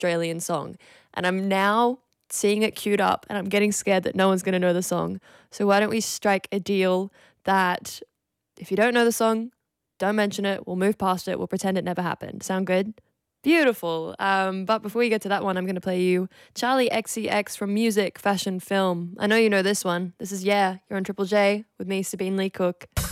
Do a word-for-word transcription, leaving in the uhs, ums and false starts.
Australian song. And I'm now seeing it queued up and I'm getting scared that no one's going to know the song. So why don't we strike a deal that if you don't know the song, don't mention it. We'll move past it. We'll pretend it never happened. Sound good? Beautiful. Um, but before we get to that one, I'm going to play you Charlie X C X from Music, Fashion, Film. I know you know this one. This is Yeah, you're on Triple J with me, Sabine Lee Cook.